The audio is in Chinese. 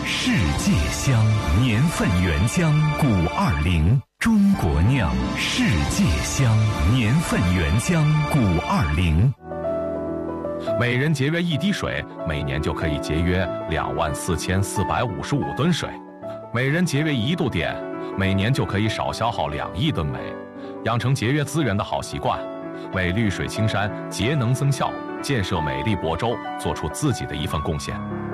世界香，年份原浆古20，中国酿，世界香，年份原浆古20。 每人节约1滴水，每年就可以节约24455吨水；每人节约1度电，每年就可以少消耗2亿吨煤。养成节约资源的好习惯，为绿水青山节能增效、建设美丽亳州做出自己的一份贡献。